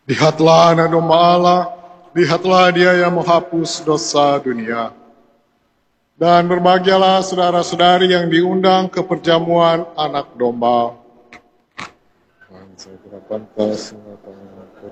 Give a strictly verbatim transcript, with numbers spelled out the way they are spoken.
Lihatlah anak domba Allah, lihatlah dia yang menghapus dosa dunia. Dan berbahagialah saudara-saudari yang diundang ke perjamuan anak domba. Saya tidak pantas mengatakan